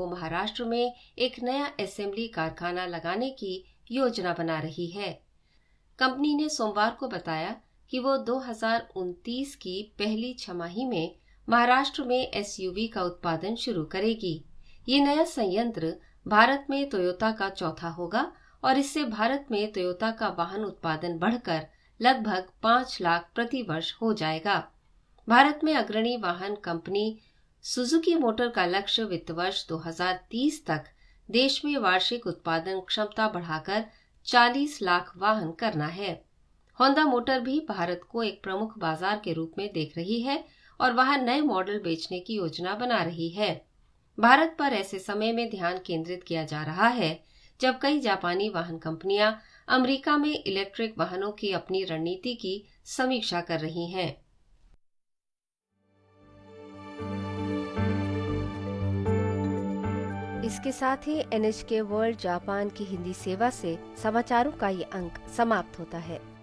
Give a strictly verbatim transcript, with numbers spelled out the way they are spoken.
वो महाराष्ट्र में एक नया असेंबली कारखाना लगाने की योजना बना रही है। कंपनी ने सोमवार को बताया कि वो दो हज़ार उनतीस की पहली छमाही में महाराष्ट्र में एसयूवी का उत्पादन शुरू करेगी। ये नया संयंत्र भारत में टोयोटा का चौथा होगा और इससे भारत में टोयोटा का वाहन उत्पादन बढ़कर लगभग पाँच लाख प्रति वर्ष हो जाएगा। भारत में अग्रणी वाहन कंपनी सुजुकी मोटर का लक्ष्य वित्त वर्ष दो हज़ार तीस तक देश में वार्षिक उत्पादन क्षमता बढ़ाकर चालीस लाख वाहन करना है। होंडा मोटर भी भारत को एक प्रमुख बाजार के रूप में देख रही है और वहां नए मॉडल बेचने की योजना बना रही है। भारत पर ऐसे समय में ध्यान केंद्रित किया जा रहा है जब कई जापानी वाहन कंपनियां अमेरिका में इलेक्ट्रिक वाहनों की अपनी रणनीति की समीक्षा कर रही हैं। इसके साथ ही एनएचके वर्ल्ड जापान की हिंदी सेवा से समाचारों का ये अंक समाप्त होता है।